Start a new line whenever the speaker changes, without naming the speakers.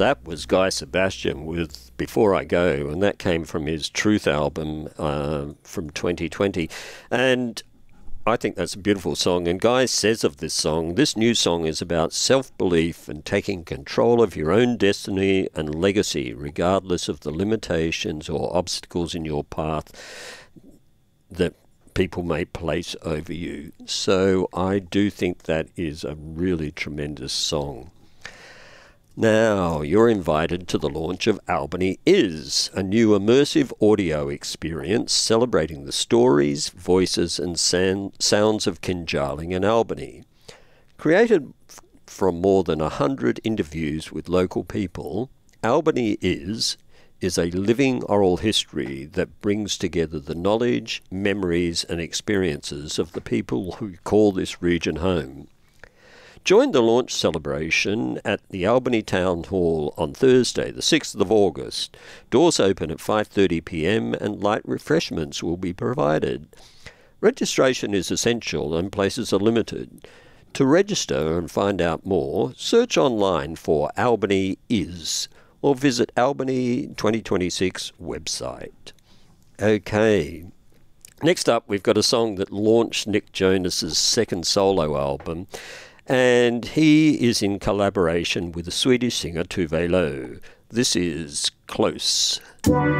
That was Guy Sebastian with Before I Go, and that came from his Truth album from 2020. And I think that's a beautiful song. And Guy says of this song, this new song is about self-belief and taking control of your own destiny and legacy, regardless of the limitations or obstacles in your path that people may place over you. So I do think that is a really tremendous song. Now, you're invited to the launch of Albany Is, a new immersive audio experience celebrating the stories, voices and sounds of Kinjalling and Albany. Created from more than 100 interviews with local people, Albany Is a living oral history that brings together the knowledge, memories and experiences of the people who call this region home. Join the launch celebration at the Albany Town Hall on Thursday, the 6th of August. Doors open at 5:30 p.m. and light refreshments will be provided. Registration is essential and places are limited. To register and find out more, search online for Albany Is or visit Albany 2026 website. Okay. Next up, we've got a song that launched Nick Jonas's second solo album, and he is in collaboration with the Swedish singer Tove Lo. This is Close.